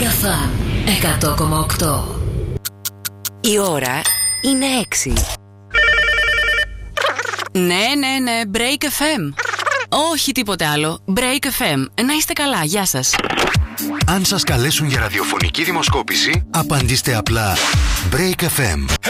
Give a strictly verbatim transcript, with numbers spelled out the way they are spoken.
Real Fun εκατό κόμμα οκτώ. Η ώρα είναι έξι. Ναι, ναι, ναι, Break εφ εμ. Όχι τίποτε άλλο. Break εφ εμ. Να είστε καλά, γεια σας. Αν σας καλέσουν για ραδιοφωνική δημοσκόπηση, απαντήστε απλά Break εφ εμ.